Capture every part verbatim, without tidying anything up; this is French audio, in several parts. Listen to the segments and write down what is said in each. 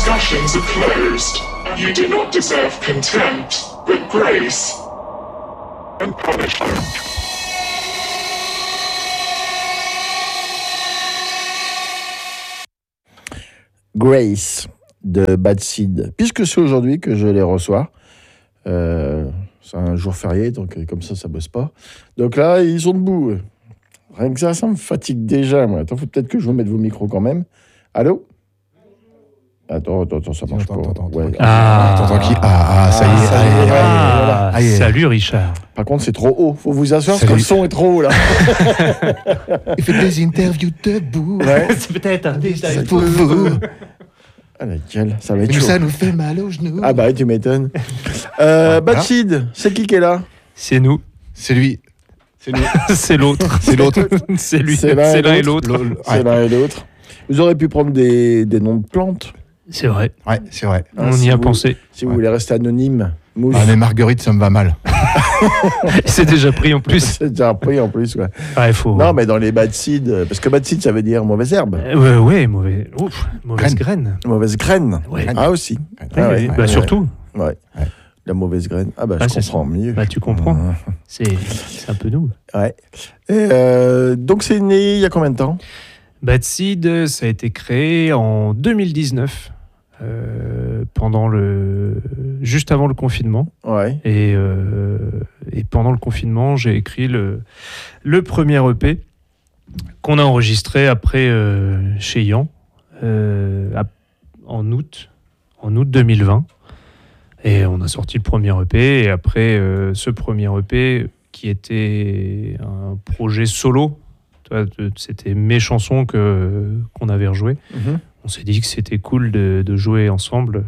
discussions are closed. You do not deserve contempt, but grace and punishment. Grace de Bad Seed. Puisque c'est aujourd'hui que je les reçois, euh, c'est un jour férié, donc comme ça, ça bosse pas. Donc là, ils sont debout. Rien que ça, ça me fatigue déjà. Moi. Attends, faut peut-être que je vous mette vos micros quand même. Allô? Attends, attends, attends, ça marche attends, pas. attends, Ouais. Ah, attends, qui... ah, ah, ça y est. Ah, allez, allez, allez, Ah, allez. salut Richard. Par contre, c'est trop haut. Faut vous asseoir Salut. parce que le son est trop haut là. Il fait des interviews debout. Ouais. C'est peut-être un détail C'est pour vous. Ah la gueule, ça va être Mais chaud. ça nous fait mal aux genoux. Ah bah tu m'étonnes. Euh, Voilà. Bad Seed, c'est qui qui est là? C'est nous. C'est lui. C'est lui. C'est l'autre. C'est l'autre. C'est lui. C'est l'un et C'est l'un et l'autre. l'autre. Le- C'est ouais. l'un et l'autre. Vous aurez pu prendre des, des noms de plantes. C'est vrai. Ouais, c'est vrai. Ah, On si y a vous- pensé. Si vous Ouais. voulez rester anonyme. Mouche. Ah, mais Marguerite, ça me va mal. C'est déjà pris en plus. C'est déjà pris en plus. Ouais. Ah, il faut. Non, mais dans les bad seed, euh, parce que bad seed, ça veut dire mauvaise herbe, Euh, ouais, ouais, mauvais. Ouf, mauvaise graine. mauvaise graine. Ouais. Ah aussi. Ouais, Ah ouais, bah ouais, surtout. ouais. Ouais. La mauvaise graine. Ah bah Ah, je c'est comprends mieux. Bah tu comprends. Mmh. C'est c'est un peu nous. Ouais. Et euh, donc c'est né il y a combien de temps? Bad Seed, ça a été créé en deux mille dix-neuf, euh, pendant le, juste avant le confinement. Ouais. Et, euh, et pendant le confinement, j'ai écrit le, le premier E P qu'on a enregistré après euh, chez Yann euh, à- en août, en août deux mille vingt. Et on a sorti le premier E P. Et après euh, ce premier E P, qui était un projet solo, tu vois, de- c'était mes chansons que, qu'on avait rejouées. Mhm. On s'est dit que c'était cool de, de jouer ensemble.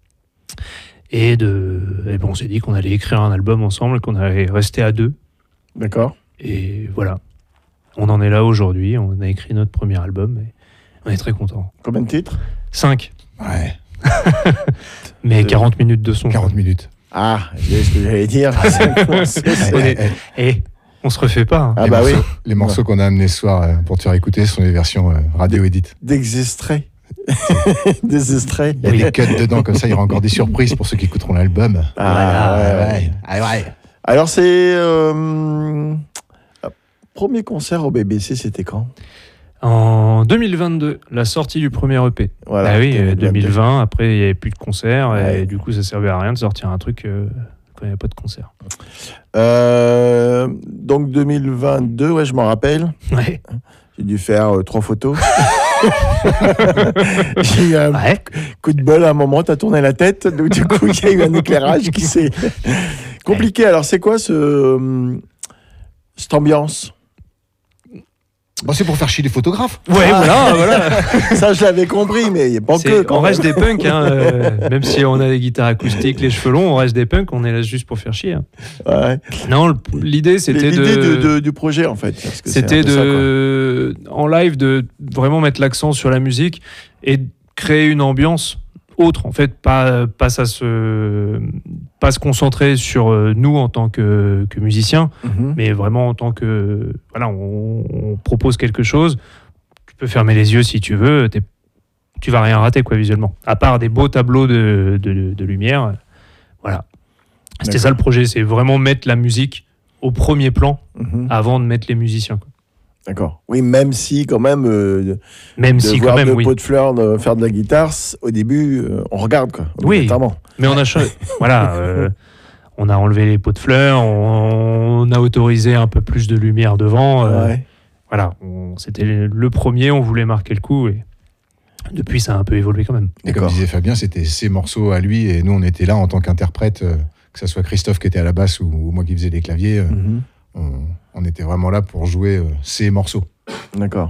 Et, de, et bon, on s'est dit qu'on allait écrire un album ensemble, qu'on allait rester à deux. D'accord. Et voilà. On en est là aujourd'hui. On a écrit notre premier album. Et on est très contents. Combien de titres? Cinq. Ouais, Mais Euh, quarante minutes de son. quarante minutes. Ah, c'est ce que j'allais dire. C'est- c'est- Eh, eh, eh, Et on se refait pas. hein. Ah les bah oui. morceaux, les morceaux qu'on a amenés ce soir euh, pour te faire écouter sont des versions euh, radio édites. Des extraits. Des extraits. Il y a des cuts dedans, comme ça il y aura encore des surprises pour ceux qui écouteront l'album. Ah, ouais, ouais. ouais, ouais. Alors c'est euh, premier concert au B B C, c'était quand? En deux mille vingt-deux, la sortie du premier E P. Voilà. Ah oui, euh, deux deux mille mille vingt, après il n'y avait plus de concerts. Ouais. Et du coup, ça servait à rien de sortir un truc euh, quand il n'y avait pas de concert. Euh, donc deux mille vingt-deux, ouais, je m'en rappelle. Ouais. J'ai dû faire euh, trois photos. J'ai eu un Ouais. coup de bol à un moment, t'as tourné la tête, donc du coup il y a eu un éclairage qui s'est compliqué. Alors c'est quoi ce euh, cette ambiance? Bon, c'est pour faire chier les photographes. Ouais, voilà, voilà. Ça je l'avais compris, mais il n'y a pas C'est- que. quand on reste même. des punks, hein, euh, même si on a des guitares acoustiques, les cheveux longs, on reste des punks, on est là juste pour faire chier. hein. Ouais. Non, le- l'idée c'était L'idée de, de, de- du projet en fait. parce que c'est c'était un peu ça, quoi. de, en live, de vraiment mettre l'accent sur la musique et de créer une ambiance autre, en fait, pas, pas, ça se, pas se concentrer sur euh, nous en tant que, que musiciens, Mhm. mais vraiment en tant que, voilà, on, on propose quelque chose, tu peux fermer les yeux si tu veux, t'es- tu vas rien rater, quoi, visuellement, à part des beaux tableaux de, de, de lumière, voilà. C'était D'accord. ça le projet, c'est vraiment mettre la musique au premier plan Mhm. avant de mettre les musiciens, quoi. D'accord. Oui, même si quand même euh, Même de si voir quand même, de oui. Pot de Fleurs de faire de la guitare, c- au début euh, on regarde quoi. Oui. Obligatoirement. Mais on a cha- voilà, euh, on a enlevé les pots de fleurs, on, on a autorisé un peu plus de lumière devant. euh, Ouais. Voilà, on- c'était le premier, on voulait marquer le coup et depuis ça a un peu évolué quand même. Et comme D'accord. disait Fabien, c'était ses morceaux à lui et nous on était là en tant qu'interprète, euh, que ce soit Christophe qui était à la basse ou, ou moi qui faisais les claviers. euh, Mhm. on, on était vraiment là pour jouer euh, ses morceaux. D'accord.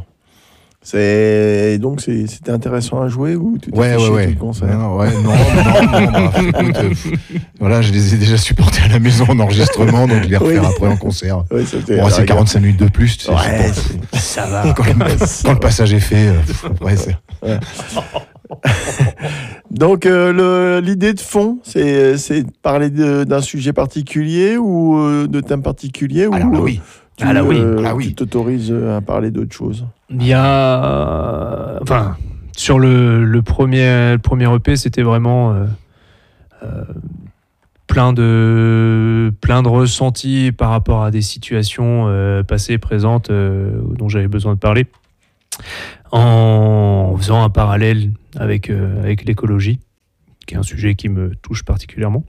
C'est donc c'est- c'était intéressant à jouer ou tu t'es Ouais, fait ouais, chier ouais. tout le concert? Non, ouais, non, non, non, bah, écoute, euh, pff, voilà, je les ai déjà supportés à la maison en enregistrement, donc je les refaire Oui. après en concert. Ouais, c'était- Bon, c'est alors, quarante-cinq minutes de plus, tu sais, Ouais, c'est c'est- Ça va. bon. quand, le, quand le passage est fait, euh, pff, après, c'est- Donc euh, le- l'idée de fond, c'est c'est de parler de- d'un sujet particulier ou euh, de thème particulier Alors ou là, euh, oui. tu, Ah là, oui. euh, Ah oui. tu t'autorises à parler d'autre chose? Il y a. Enfin, Sur le, le, premier, le premier E P, c'était vraiment euh, euh, plein, de, plein de ressentis par rapport à des situations euh, passées, présentes, euh, dont j'avais besoin de parler, en faisant un parallèle avec, euh, avec l'écologie, qui est un sujet qui me touche particulièrement.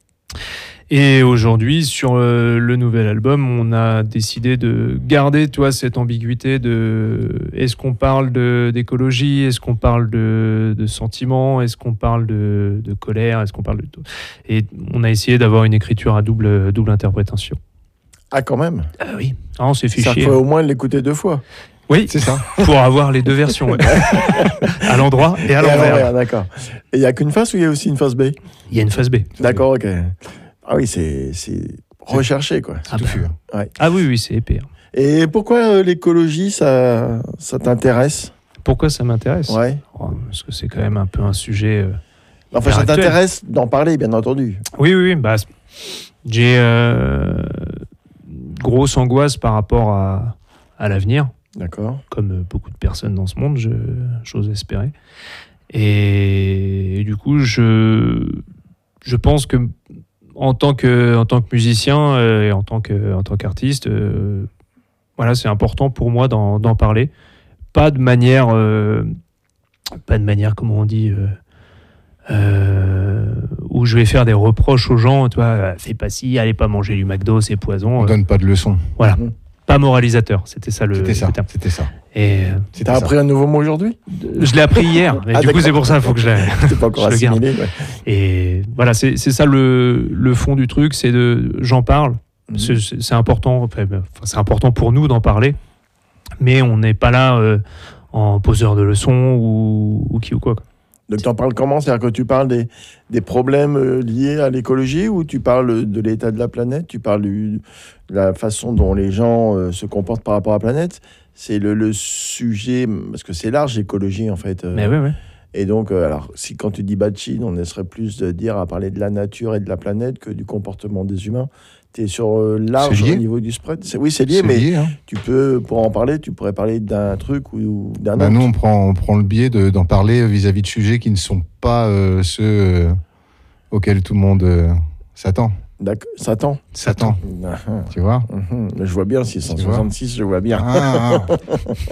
Et aujourd'hui, sur le, le nouvel album, on a décidé de garder, tu vois, cette ambiguïté de est-ce qu'on parle de, d'écologie, est-ce qu'on parle de, de sentiments, est-ce qu'on parle de, de colère, est-ce qu'on parle de... Et on a essayé d'avoir une écriture à double, double interprétation. Ah, quand même. Ah oui, ah, on s'est fait Ça chier. faut au moins l'écouter deux fois. Oui, c'est ça. Pour avoir les deux versions. Ouais. À l'endroit et à Et l'envers. l'envers, d'accord. Et il n'y a qu'une face ou il y a aussi une face B? Il y a une face B. D'accord, ok. Ah oui, c'est, c'est recherché, quoi. Ah, touffu, bah. hein. Ouais. Ah oui, oui, c'est épais. Et pourquoi euh, l'écologie, ça, ça t'intéresse? Pourquoi ça m'intéresse? Ouais. Oh, parce que c'est quand même un peu un sujet... Euh, Enfin, ça actuel. t'intéresse d'en parler, bien entendu. Oui, oui, oui. Bah, j'ai euh, grosse angoisse par rapport à, à l'avenir, D'accord. comme beaucoup de personnes dans ce monde, je, j'ose espérer. Et, et du coup, je, je pense que en tant que, en tant que musicien euh, et en tant, que, en tant qu'artiste, euh, voilà, c'est important pour moi d'en, d'en parler. Pas de manière, euh, pas de manière, comment on dit, euh, euh, où je vais faire des reproches aux gens, tu vois, fais pas ci, allez pas manger du McDo, c'est poison. On donne pas de leçons. Voilà, Mmh. pas moralisateur, c'était ça le, C'était ça. le terme. C'était ça. Et euh, C'était T'as ça. appris un nouveau mot aujourd'hui? je l'ai appris hier, et Ah, du coup d'accord. c'est pour ça, il faut que je l'ai. T'es pas encore Je le garde. assimilé, ouais. Et voilà, c'est, c'est ça le, le fond du truc, c'est de, j'en parle, Mhm. c'est, c'est c'est important, enfin, c'est important pour nous d'en parler, mais on n'est pas là euh, en poseur de leçons ou, ou qui ou quoi. quoi. Donc t'en parles comment? C'est-à-dire que tu parles des, des problèmes euh, liés à l'écologie ou tu parles de l'état de la planète? Tu parles du- de la façon dont les gens euh, se comportent par rapport à la planète? C'est le, le sujet, parce que c'est large l'écologie en fait. euh, Mais oui, oui. Et donc, euh, alors, si quand tu dis Bachid, on essaierait plus de dire à parler de la nature et de la planète que du comportement des humains. Tu es sur euh, large C'est lié. au niveau du spread. C'est- oui, c'est lié, C'est mais lié, hein. tu peux, pour en parler, tu pourrais parler d'un truc ou, ou d'un Bah, autre. nous, on prend, on prend le biais de- d'en parler vis-à-vis de sujets qui ne sont pas euh, ceux euh, auxquels tout le monde euh, s'attend. D'accord. Satan. S'attend, Ah, ah, tu vois. mhm. Je vois bien, six cent soixante-six, je vois bien. Ah, ah.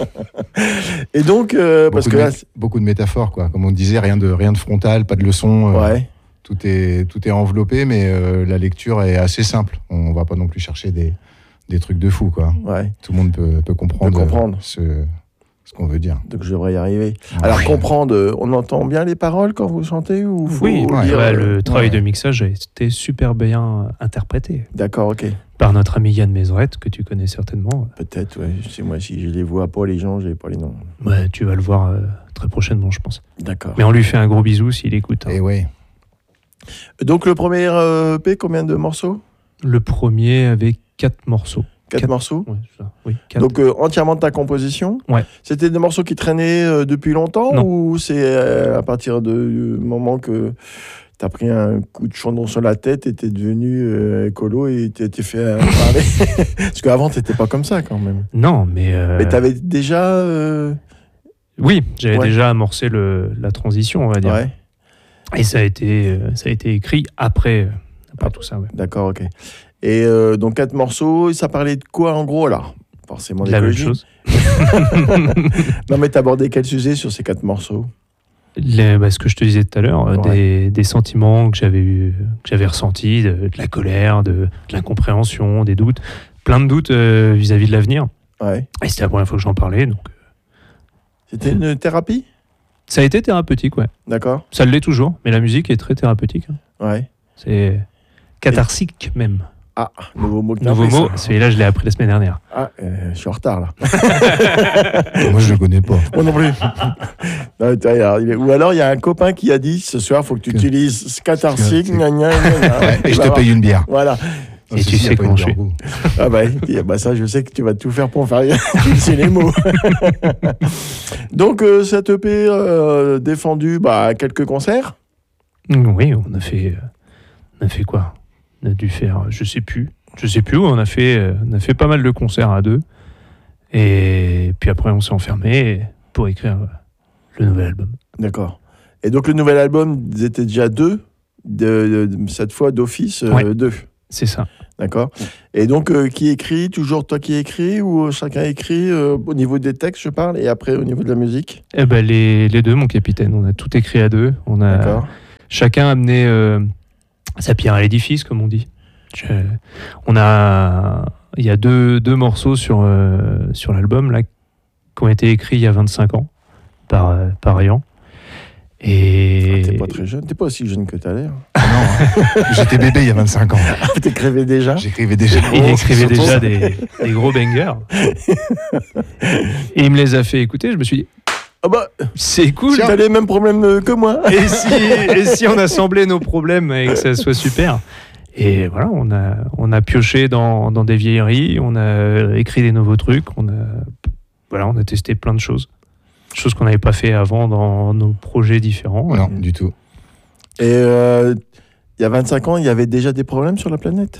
Et donc, euh, parce beaucoup, que de là, mét- beaucoup de métaphores, quoi. Comme on disait, rien de, rien de frontal, pas de leçon. euh, ouais. tout, est, tout est enveloppé, mais euh, la lecture est assez simple. On va pas non plus chercher des, des trucs de fou, quoi. Ouais, Tout le monde peut, peut comprendre, Peut comprendre. euh, ce, ce qu'on veut dire. donc je devrais y arriver. Alors, Ouais. comprendre, euh, on entend bien les paroles quand vous chantez ou faut Oui, ouais, lire, ouais, euh, le travail ouais. de mixage a été super bien interprété D'accord, ok. par notre ami Yann Mézorette, que tu connais certainement. Peut-être, ouais. C'est moi, si je les vois pas, les gens, j'ai pas les noms. Ouais, tu vas le voir euh, très prochainement, je pense. D'accord. Mais on lui fait un gros bisou s'il écoute. hein. Et ouais. Donc, le premier euh, E P, combien de morceaux? Le premier avec quatre morceaux. Quatre Quatre. morceaux. Ouais, c'est ça. Oui, quatre. Donc, euh, entièrement de ta composition? Ouais. C'était des morceaux qui traînaient euh, depuis longtemps? Non. Ou c'est euh, à partir du moment que t'as pris un coup de chandon sur la tête et t'es devenu euh, écolo et t'es t'es fait euh, parler? Parce qu'avant, t'étais pas comme ça quand même. Non, mais. euh, Mais t'avais déjà. euh, Oui, j'avais Ouais. déjà amorcé le, la transition, on va dire. Ouais, Et ça a été, euh, ça a été écrit après, euh, après Ah. tout ça. Ouais. d'accord, ok. Et euh, donc, quatre morceaux, ça parlait de quoi en gros là? Forcément, La même d'écologie. chose. Non, mais t'abordais quel sujet sur ces quatre morceaux? Les- bah, ce que je te disais tout à l'heure, euh, Ouais. des, des sentiments que j'avais eu, que j'avais ressentis, de, de la colère, de, de l'incompréhension, des doutes, plein de doutes euh, vis-à-vis de l'avenir. Ouais. Et c'était la première fois que j'en parlais, donc euh, C'était une thérapie? ça a été thérapeutique, ouais. D'accord. Ça l'est toujours, mais la musique est très thérapeutique. hein. Ouais. C'est catharsique même. Ah, nouveau mot que t'as Nouveau appris, mot, ça. celui-là je l'ai appris la semaine dernière. Ah, euh, je suis en retard là. Moi, je le connais pas. Moi non plus. Non, t'as- alors, il est- Ou alors il y a un copain qui a dit ce soir, il faut que tu Que- utilises catharsique. C'est- gna, gna, gna, gna. Ouais, et je Il va te voir. paye une bière. Voilà. Et tu sais comment je suis. Ah bah, il dit, bah ça, je sais que tu vas tout faire pour faire utiliser les mots. Donc, euh, cette E P euh, défendue, bah, quelques concerts. Oui, on a fait, euh, on a fait quoi? On a dû faire, je sais plus, je sais plus où. On a fait, euh, on a fait pas mal de concerts à deux. Et puis après, on s'est enfermé pour écrire euh, le nouvel album. D'accord. Et donc le nouvel album, ils étaient déjà deux, de, de- cette fois d'office, euh, Ouais. deux. C'est ça. D'accord. Et donc euh, qui écrit, toujours toi qui écris, ou chacun écrit euh, au niveau des textes, je parle, et après au niveau de la musique? Eh ben, les, les deux, mon capitaine. On a tout écrit à deux. On a D'accord. chacun amené euh, sa pierre à l'édifice, comme on dit. Je- on a, il y a deux, deux morceaux sur, euh, sur l'album là, qui ont été écrits il y a vingt-cinq ans par, euh, par Ian. Et Ah, t'es pas très jeune, t'es pas aussi jeune que t'as l'air. Ah non, hein. J'étais bébé il y a vingt-cinq ans. T'écrivais déjà? J'écrivais déjà. il Oh, écrivait surtout déjà ça. des, des gros bangers. Et il me les a fait écouter. Je me suis dit, Ah bah, c'est cool. t'as les mêmes problèmes euh, que moi. Et si, et si on assemblait nos problèmes et que ça soit super. Et voilà, on a, on a pioché dans, dans des vieilleries, on a écrit des nouveaux trucs, on a, voilà, on a testé plein de choses. Choses qu'on n'avait pas fait avant dans nos projets différents. Non, du tout. Et euh, il y a vingt-cinq ans, il y avait déjà des problèmes sur la planète?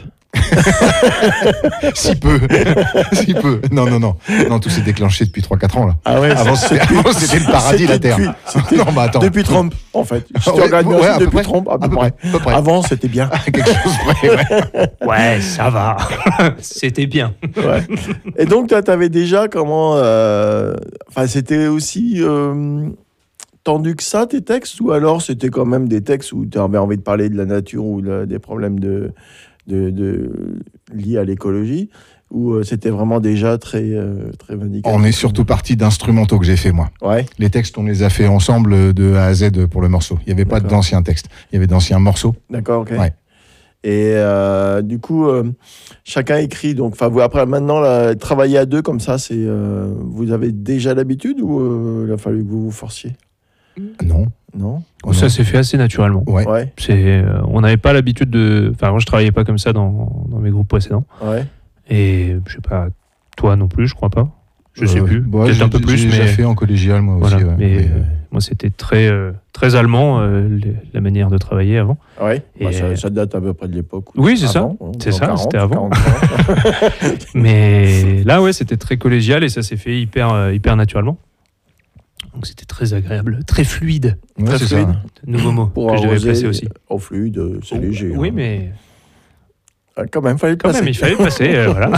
Si peu. Si peu. Non, non, non. Non, tout s'est déclenché depuis trois quatre ans, là. Ah ouais, Avant, c'était avant, c'était le paradis, la Terre. Depuis, c'était Non, bah attends. depuis Trump, en fait. Je Ouais, regarde bien ouais, aussi à peu depuis près. Trump, à peu À peu près. près. À peu près. Avant, c'était bien. Quelque chose près, ouais. Ouais, ça va. C'était bien. Ouais. Et donc, toi, t'avais déjà comment... euh, Enfin, c'était aussi euh, tendu que ça, tes textes? Ou alors, c'était quand même des textes où tu avais envie de parler de la nature ou de- des problèmes de, de, de, liés à l'écologie? Ou euh, c'était vraiment déjà très, euh, très vindicatif? On est surtout parti d'instrumentaux que j'ai fait, moi. Ouais, Les textes, on les a fait ensemble de A à Z pour le morceau. Il n'y avait pas D'accord. d'anciens textes. Il y avait d'anciens morceaux. d'accord, ok. Ouais. Et euh, du coup, euh, chacun écrit. Donc, enfin, vous après maintenant, là, travailler à deux comme ça, c'est euh, vous avez déjà l'habitude ou euh, il a fallu que vous vous forciez? Non. Non. Oh, Ça non. s'est fait assez naturellement. Ouais. Ouais, C'est, euh, on n'avait pas l'habitude de. Enfin, moi, je travaillais pas comme ça dans, dans mes groupes précédents. ouais. Et je sais pas, toi non plus, je crois pas. Je sais Euh, plus. bah, Peut-être j'ai- un peu plus, J'ai mais. déjà fait en collégial, moi Voilà, aussi. ouais. mais Mais, euh, moi c'était très euh, très allemand euh, les- la manière de travailler avant. Ouais. Et- Bah, ça, ça date à peu près de l'époque. où- Oui, c'est ça. avant, C'est dans ça, quarante, c'était avant. quarante-cinq. Mais là ouais, c'était très collégial et ça s'est fait hyper euh, hyper naturellement. Donc c'était très agréable, très fluide. ouais, Très c'est fluide. ça. Nouveau mot Pour que je devais arroser placer aussi. au fluide, euh, c'est léger. Oui, hein. mais Ah, quand même, fallait le quand passer. même, il fallait le passer. euh, voilà.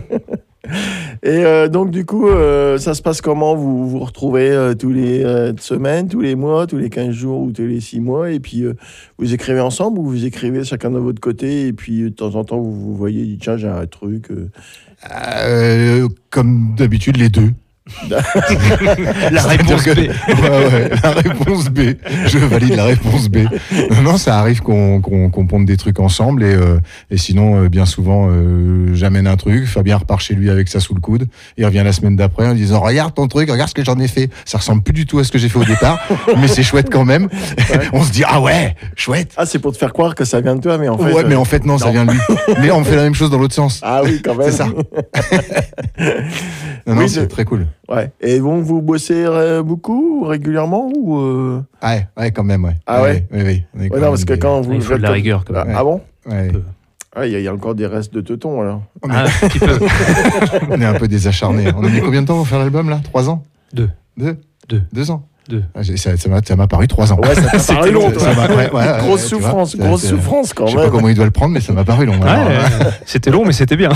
Et euh, donc, du coup, euh, ça se passe comment? Vous vous retrouvez euh, tous les euh, semaines, tous les mois, tous les quinze jours ou tous les six mois, et puis euh, vous écrivez ensemble ou vous écrivez chacun de votre côté, et puis euh, de temps en temps, vous vous voyez, dites, tiens, j'ai un truc. euh. Euh, comme d'habitude, les deux. La réponse C'est-à-dire B. que- ouais, ouais, la réponse B. Je valide la réponse B. Non, non, ça arrive qu'on qu'on qu'on ponde des trucs ensemble et, euh, et sinon, euh, bien souvent, euh, j'amène un truc. Fabien repart chez lui avec ça sous le coude. Il revient la semaine d'après en disant regarde ton truc, regarde ce que j'en ai fait. Ça ressemble plus du tout à ce que j'ai fait au départ, mais c'est chouette quand même. On se dit ah ouais, chouette. Ah, c'est pour te faire croire que ça vient de toi, mais en fait. Ouais, euh, mais en fait non, ça non. vient de lui. Mais on fait la même chose dans l'autre sens. Ah oui, quand même. C'est ça. Non, non, Oui, c'est je- très cool. Ouais. Et bon, vous bossez euh, beaucoup, régulièrement ou euh, Ouais, ouais, quand même, ouais. Ah ouais Oui, oui. On est ouais, quand non, même parce que des- quand vous. Il faut de la faites- rigueur quand Ah, même. ah bon? Ouais. peu. Ah, il y, a- il y a encore des restes de teutons alors. On est- Ah, un petit peu. On est un peu des acharnés. On a mis combien de temps pour faire l'album là? Trois ans? Deux. Deux? Deux. Deux ans? Deux. Ah, j'ai- ça ça m'a ça m'a paru trois ans. Ouais, ça t'a C'était paru long, long, toi. ça m'a- ouais, ouais, ouais, grosse tu vois, souffrance, ça- grosse c'est- souffrance quand Je sais même. pas comment il doit le prendre, mais ça m'a paru long. Ouais, Alors, euh, c'était long, mais c'était bien.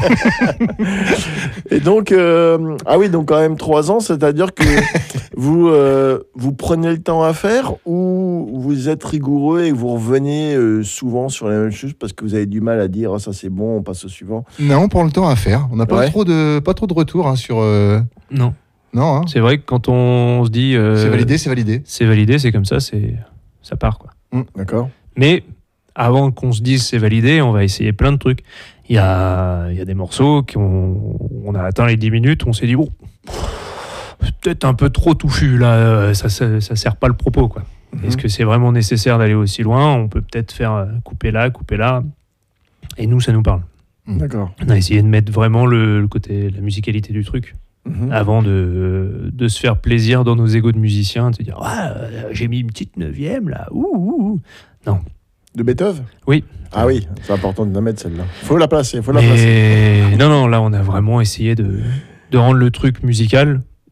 Et donc, euh, ah oui, donc quand même trois ans, c'est-à-dire que vous, euh, vous prenez le temps à faire ou vous êtes rigoureux et vous revenez euh, souvent sur la même chose parce que vous avez du mal à dire oh, ça c'est bon, on passe au suivant. Non, on prend le temps à faire. On n'a pas Ouais. trop de pas trop de retours hein, sur. euh, Non. Non, hein. C'est vrai que quand on se dit euh, C'est validé, c'est validé. c'est validé, c'est comme ça, c'est ça part quoi. D'accord. Mais avant qu'on se dise c'est validé, on va essayer plein de trucs. Il y a, il y a des morceaux qui ont, on a atteint les dix minutes, on s'est dit bon, c'est peut-être un peu trop touffu là, euh, ça, ça, ça sert pas le propos quoi. Est-ce que c'est vraiment nécessaire d'aller aussi loin? On peut peut-être faire euh, couper là, couper là. Et nous, ça nous parle. D'accord. On a essayé de mettre vraiment le, le côté, la musicalité du truc. Mhm. Avant de, de se faire plaisir dans nos égos de musiciens, de se dire ah, euh, j'ai mis une petite neuvième là, ouh, ouh, ouh. De Beethoven? Oui. Ah oui, c'est important de la mettre celle-là. Faut la placer, faut la placer. Mais non, non, là on a vraiment essayé de, de rendre le truc musical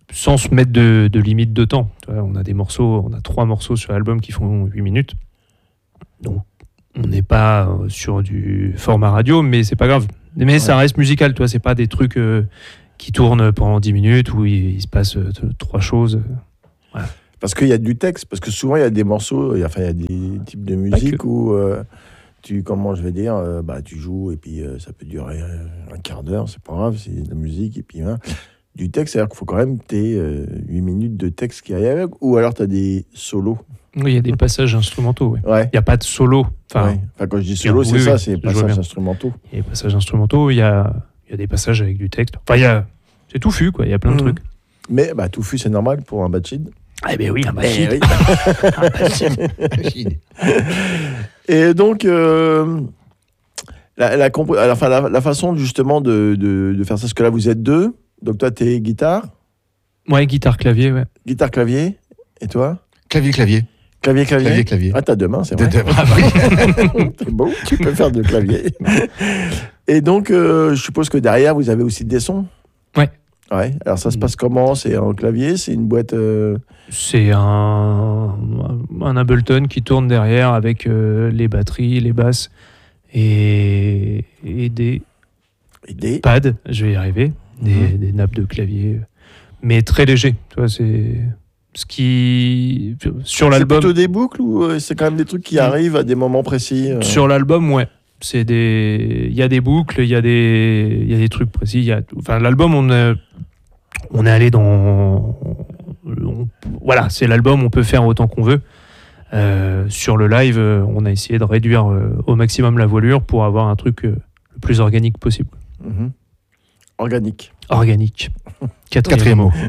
sans se mettre de, de limite de temps. Tu vois, on a des morceaux, on a trois morceaux sur l'album qui font huit minutes. Donc, on n'est pas euh, sur du format radio, mais c'est pas grave. Mais ouais. Ça reste musical, tu vois, c'est pas des trucs euh, qui tournent pendant dix minutes où il, il se passe euh, trois choses. Voilà. Parce qu'il y a du texte, parce que souvent il y a des morceaux, il y a, enfin, il y a des types de musique où euh, tu, comment je vais dire, euh, bah, tu joues et puis euh, ça peut durer un quart d'heure, c'est pas grave, c'est de la musique et puis hein, du texte, c'est-à-dire qu'il faut quand même tes euh, huit minutes de texte qui arrive avec, ou alors tu as des solos. Oui, il y a des passages instrumentaux, oui. Ouais. Il n'y a pas de solo. Enfin, ouais. Enfin, quand je dis solo, c'est oui, ça, oui, c'est passages instrumentaux. Il y a des passages instrumentaux, il y a, il y a des passages avec du texte. Enfin, il y a, c'est touffu, quoi, il y a plein de mmh. trucs. Mais bah, touffu, c'est normal pour un Batshid. Eh bien oui, un Batshid. Eh oui. Et donc, euh, la, la, la, enfin, la, la façon justement de, de, de faire ça, parce que là, vous êtes deux. Donc toi, t'es guitare. Ouais, guitare-clavier, ouais. Guitare-clavier. Et toi? Clavier-clavier. Clavier-clavier. Clavier-clavier. Ah, t'as deux mains, c'est vrai. De, de, ah, oui. C'est beau, tu peux faire de clavier. Et donc, euh, je suppose que derrière, vous avez aussi des sons. Ouais. Ouais. Alors, ça se passe comment? C'est un clavier? C'est une boîte euh... C'est un, un Ableton qui tourne derrière avec euh, les batteries, les basses et, et des, et des pads, je vais y arriver, des, mmh. des nappes de clavier, mais très léger. Tu vois, c'est ce qui sur l'album. C'est plutôt des boucles ou c'est quand même des trucs qui arrivent à des moments précis euh... Sur l'album, ouais. C'est des, il y a des boucles, il y a des, il y a des trucs précis. Il y a, enfin, l'album, on a, on est allé dans, on, voilà, c'est l'album, on peut faire autant qu'on veut. Euh, sur le live, on a essayé de réduire euh, au maximum la voilure pour avoir un truc euh, le plus organique possible. Mmh. Organique. Organique. Quatrième mot.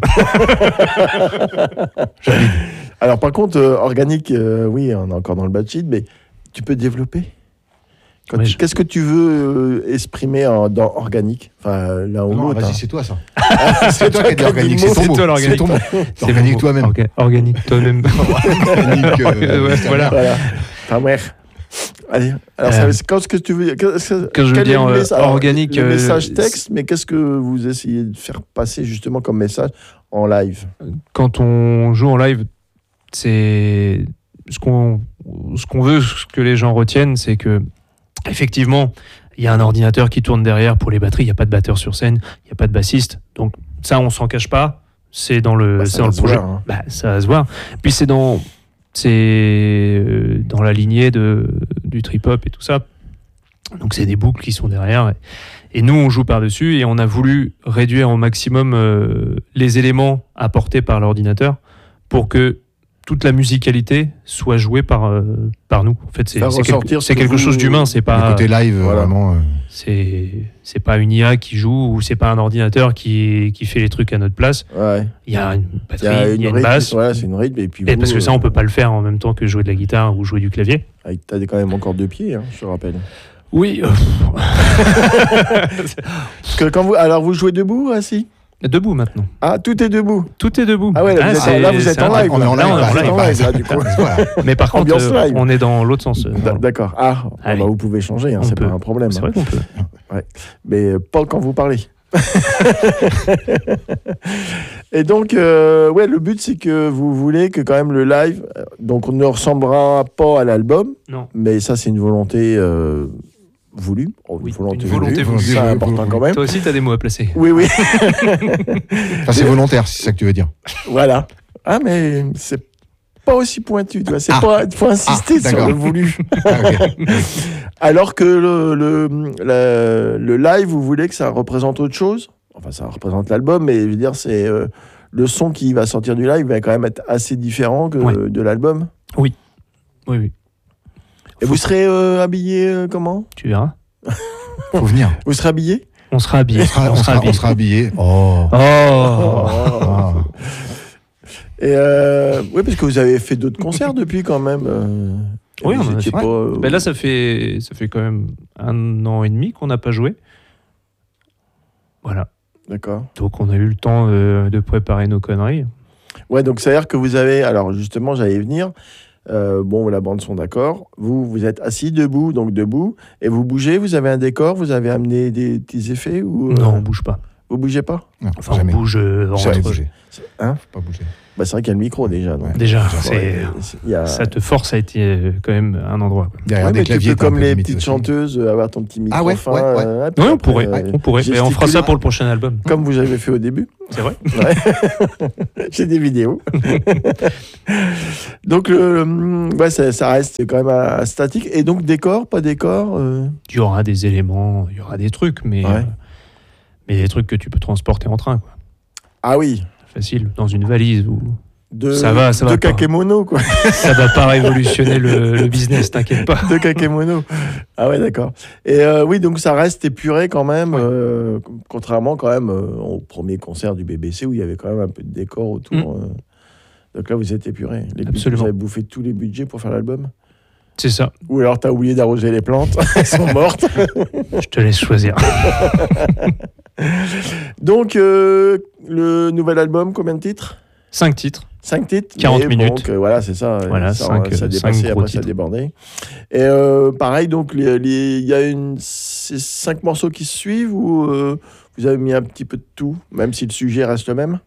Alors par contre, euh, organique, euh, oui, on est encore dans le Batshid, mais tu peux développer. Ouais, tu, je... Qu'est-ce que tu veux euh, exprimer en, dans organique? Enfin, là où non, l'autre. Vas-y, hein. c'est toi ça. Ah, c'est toi qui as dit organique. C'est, c'est toi l'organique. C'est ton mot. C'est organique toi-même. Okay. Organique toi-même. Organique. Euh, ouais, voilà. voilà. Enfin, bref. Allez. Alors, euh, ça, qu'est-ce que tu veux qu'est-ce, Quand je veux dire euh, Alors, organique. Le message euh, texte, mais qu'est-ce que vous essayez de faire passer justement comme message en live? Quand on joue en live, c'est ce qu'on ce qu'on veut, ce que les gens retiennent, c'est que effectivement, il y a un ordinateur qui tourne derrière pour les batteries. Il n'y a pas de batteur sur scène, il n'y a pas de bassiste. Donc ça, on s'en cache pas. C'est dans le, bah, c'est dans le projet. Voir, hein. Bah, ça va se voir. Puis c'est dans, c'est dans la lignée de du trip-hop et tout ça. Donc c'est des boucles qui sont derrière. Et, et nous, on joue par-dessus et on a voulu réduire au maximum euh, les éléments apportés par l'ordinateur pour que toute la musicalité soit jouée par, euh, par nous. En fait, c'est, c'est quelque, c'est quelque vous, chose d'humain. C'est pas, le côté live, voilà. Vraiment. Euh... C'est, c'est pas une I A qui joue ou c'est pas un ordinateur qui, qui fait les trucs à notre place. Ouais. Il y a une batterie, il y a une, y a une rythme, basse. Ouais, c'est une rythme. Et puis et vous, parce que ça, on euh... peut pas le faire en même temps que jouer de la guitare ou jouer du clavier. Ah, t'as quand même encore deux pieds, hein, je te rappelle. Oui. Parce que quand vous, alors vous jouez debout, assis? Debout maintenant. Ah, tout est debout. Tout est debout. Ah ouais, là, ah, vous, êtes, là vous êtes en live. On est en live. On est en live, là, du coup. Mais par contre, euh, on est dans l'autre sens. Euh, D'accord. Ah, bah, vous pouvez changer, hein, c'est peut. Pas un problème. C'est hein. vrai qu'on peut. Ouais. Mais pas quand vous parlez. Et donc, euh, ouais, le but, c'est que vous voulez que quand même le live, donc on ne ressemblera pas à l'album. Non. Mais ça, c'est une volonté... Euh, voulu, oui, volonté, une volonté voulue, c'est important voulu. Quand même. Toi aussi, tu as des mots à placer. Oui, oui. Enfin, c'est volontaire, c'est ça que tu veux dire. Voilà. Ah, mais c'est pas aussi pointu, tu vois. C'est ah. pas, il faut insister ah, sur le voulu. Ah, okay. Alors que le, le, le, le live, vous voulez que ça représente autre chose. Enfin, ça représente l'album, mais je veux dire, c'est euh, le son qui va sortir du live va quand même être assez différent que ouais. de l'album. Oui. Oui, oui. Et vous serez euh, habillé euh, comment? Tu verras. Faut venir. Vous serez habillé? On sera habillé. On sera, on sera, on sera habillé. Oh. Oh. oh. Et euh, oui, parce que vous avez fait d'autres concerts depuis quand même. Euh, oui, on en a fait. Pas, euh... ben là, ça fait ça fait quand même un an et demi qu'on n'a pas joué. Voilà. D'accord. Donc on a eu le temps euh, de préparer nos conneries. Ouais, donc ça veut dire que vous avez. Alors justement, j'allais venir. Euh, bon, la bande son d'accord. Vous, vous êtes assis debout, donc debout, et vous bougez. Vous avez un décor. Vous avez amené des petits effets ou euh... Non, on bouge pas. Vous bougez pas? Non, enfin, jamais. on bouge. Euh, jamais entre... bouger. Hein Faut pas bouger. Bah, c'est vrai qu'il y a le micro déjà. Donc. Ouais. Déjà, Ouais, c'est, Il y a... ça te force à être euh, quand même un endroit. Quoi. Derrière Ouais, des mais tu claviers, peux, t'as un comme peu de les limite petites aussi. chanteuses, euh, avoir ton petit micro Ah ouais, fin. ouais, ouais. euh, puis Oui, on après, pourrait, euh, on pourrait. Mais on fera ça gesticuler. pour le prochain album. Comme vous avez fait au début. C'est vrai. Ouais. J'ai des vidéos. Donc, le, ouais, ça, ça reste quand même à- statique. Et donc, décor, pas décor euh, Il y aura des éléments, il y aura des trucs, mais, Ouais. euh, mais des trucs que tu peux transporter en train. Quoi. Ah oui. Facile, dans une valise. Ou... De, Ça va, ça de va pas. kakémono, quoi. Ça va pas révolutionner le, le business, t'inquiète pas. De kakémono. Ah ouais, d'accord. Et euh, oui, donc ça reste épuré quand même, Ouais. euh, contrairement quand même euh, au premier concert du B B C où il y avait quand même un peu de décor autour. Mm. euh. Donc là, vous êtes épuré. Les budgets, Absolument. vous avez bouffé tous les budgets pour faire l'album. C'est ça, Ou alors t'as oublié d'arroser les plantes, elles sont mortes. je te laisse choisir. Donc, euh, le nouvel album, combien de titres? Cinq titres. Cinq titres. quarante mais minutes. Donc, euh, voilà, c'est ça. Voilà, ça, cinq, ça euh, dépassait, cinq gros après ça titres. débordait. Et euh, pareil, donc, les- les- il y a une, ces cinq morceaux qui se suivent ou euh, vous avez mis un petit peu de tout, même si le sujet reste le même?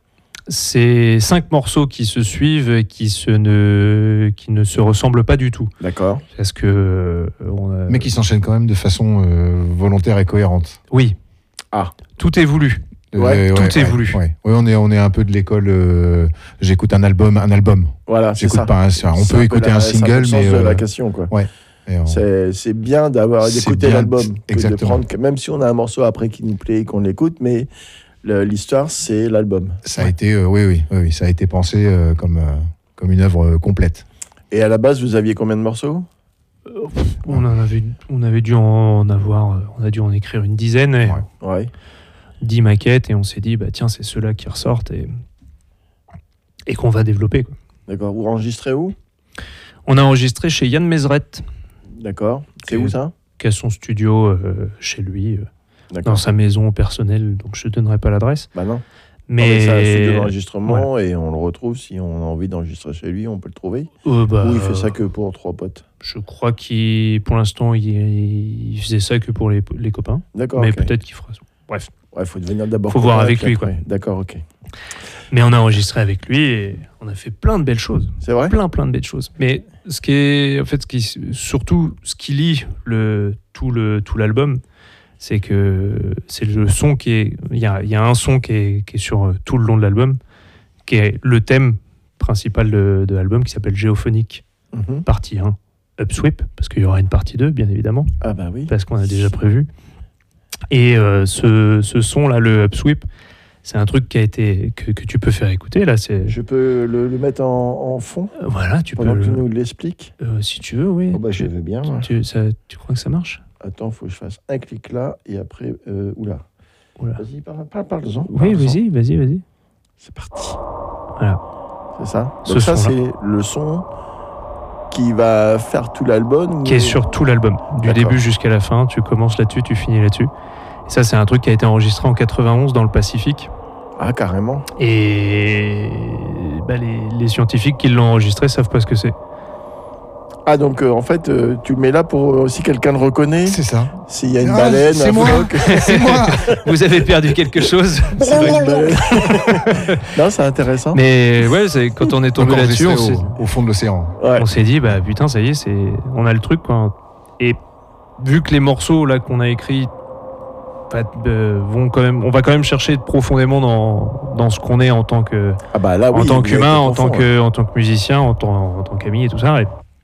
C'est cinq morceaux qui se suivent et qui, se ne, qui ne se ressemblent pas du tout. D'accord. Parce que. euh, on a- Mais qui s'enchaînent quand même de façon euh, volontaire et cohérente. Oui. Ah. Tout est voulu. Ouais, tout est ouais, voulu. Ouais, Ouais, on, est, on est un peu de l'école. euh, J'écoute un album, un album. Voilà, c'est J'écoute ça. pas un. c'est- On C'est peut peu écouter la- un c'est peu single, le sens mais. de euh, la question, quoi. et on- C'est c'est bien d'avoir C'est d'écouter bien, l'album, que de exactement. prendre, que- même si on a un morceau après qui nous plaît et qu'on l'écoute, mais le- l'histoire, c'est l'album. Ça a été, euh, oui, oui, oui, oui, ça a été pensé euh, comme, euh, comme une œuvre euh, complète. Et à la base, vous aviez combien de morceaux? On, en avait, on avait dû en avoir. euh, On a dû en écrire une dizaine. Et, Ouais. Ouais. dix maquettes et on s'est dit bah tiens c'est ceux-là qui ressortent et, et qu'on va développer quoi. D'accord. Vous enregistrez où? On a enregistré chez Yann Mesret D'accord. C'est Ok. où ça? qui a son studio euh, chez lui euh, D'accord. dans sa maison personnelle donc je ne donnerai pas l'adresse Bah non. mais, Mais c'est un studio d'enregistrement et on le retrouve si on a envie d'enregistrer chez lui, on peut le trouver. euh, bah, Ou il fait ça que pour trois potes. je crois qu'il pour l'instant il, il faisait ça que pour les, les copains D'accord. mais ok. peut-être qu'il fera ça. Bref, Ouais, faut devenir d'abord. Faut voir copain, avec puis lui, après. quoi. D'accord, ok. mais on a enregistré avec lui et on a fait plein de belles choses. C'est vrai? plein plein de belles choses mais ce qui est en fait ce qui surtout ce qui lie le tout le tout l'album c'est que c'est le son qui est il y a, il y a un son qui est, qui est sur euh, tout le long de l'album qui est le thème principal de, de l'album qui s'appelle Géophonique Mhm. partie un Upsweep parce qu'il y aura une partie deux bien évidemment Ah bah oui. parce qu'on a déjà prévu et euh, ce, ce son là le Upsweep c'est un truc qui a été que, que tu peux faire écouter là c'est Je peux le, le mettre en, en fond Euh, voilà tu peux pendant que tu le- nous l'expliques. euh, si tu veux oui Oh bah je tu, veux bien. moi. tu, ça- tu crois que ça marche Attends, faut que je fasse un clic là et après. Euh, oula. Oula. Vas-y, parle, parle, parle-en. Oui, parle-en. vas-y, vas-y, vas-y. C'est parti. Voilà. C'est ça. Ce Donc ça, son-là. c'est le son qui va faire tout l'album. Qui est sur tout l'album, du D'accord. début jusqu'à la fin. Tu commences là-dessus, tu finis là-dessus. Et ça, c'est un truc qui a été enregistré en quatre-vingt-onze dans le Pacifique. Ah, carrément. Et bah, les, les scientifiques qui l'ont enregistré savent pas ce que c'est. Ah, donc euh, en fait, euh, tu le mets là pour euh, si quelqu'un le reconnaît, C'est ça. s'il y a une Ah, baleine, c'est un moi. phoque. C'est moi. Vous avez perdu quelque chose. Ça doit être une baleine. Non, c'est intéressant. Mais ouais, c'est, quand on est tombé Donc là-dessus, on enregistré s'est, au, au fond de l'océan. Ouais. on s'est dit, bah putain, ça y est, c'est, on a le truc, quoi. Et vu que les morceaux là qu'on a écrits bah, euh, vont quand même, on va quand même chercher profondément dans, dans ce qu'on est en tant que, Ah bah là, oui, en tant vous avez qu'humain, été en tant profond, que, en tant que musicien, en tant, en tant qu'ami et tout ça. Et,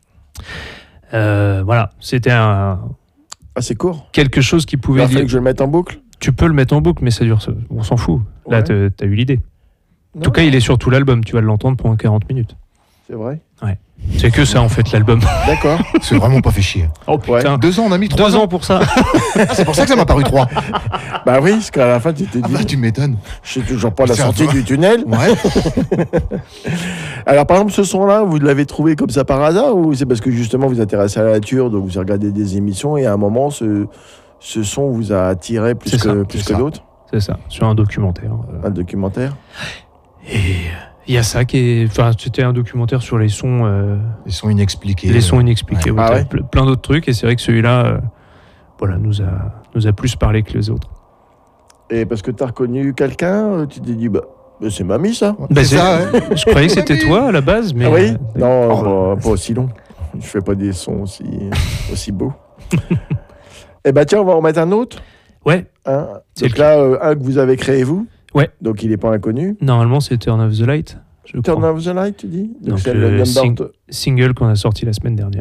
euh, voilà, c'était un, Ah, c'est court. quelque chose qui Il pouvait. va falloir lier- que je le mette en boucle. Tu peux le mettre en boucle, mais ça dure, ça- on s'en fout. Là, Ouais. t'as t'as eu l'idée. En Non, tout cas, il est sur tout l'album. Tu vas l'entendre pendant quarante minutes. c'est vrai. C'est que ça, en fait, l'album. D'accord. C'est vraiment pas fait chier. Oh putain. Deux ans, on a mis trois Deux ans. ans pour ça. Ah, c'est pour ça que ça m'a paru trois. Bah oui, parce qu'à la fin, tu t'es Ah dit, bah, tu m'étonnes. je sais toujours pas la C'est un sortie peu- du tunnel. Ouais. Alors, par exemple, ce son-là, vous l'avez trouvé comme ça par hasard ou c'est parce que justement vous vous intéressez à la nature, donc vous avez regardé des émissions et à un moment, ce, ce son vous a attiré plus C'est que, ça, plus c'est que ça. d'autres? C'est ça, sur un documentaire. Euh, Un documentaire? Et il y a ça qui est. Enfin, c'était un documentaire sur les sons, euh, Ils sont inexpliqués. les sons inexpliqués. Ouais. Ouais, Ah t'as ouais. ple- plein d'autres trucs, et c'est vrai que celui-là, euh, voilà, nous a, nous a plus parlé que les autres. Et parce que tu as reconnu quelqu'un, euh, tu t'es dit, bah, Mais c'est mamie, ça. Bah, c'est ça, ouais. Je croyais que c'était toi à la base, mais. Ah oui euh, Non, oh, bah, pas aussi long. Je fais pas des sons aussi, aussi beaux. Eh ben tiens, on va en mettre un autre. Ouais, Hein. C'est Donc le- là, euh, un que vous avez créé vous. Ouais. Donc il n'est pas inconnu. normalement c'est Turn of the Light. Je Turn crois. of the Light, tu dis. Donc Donc, c'est euh, le sing- Gambart. Single qu'on a sorti la semaine dernière.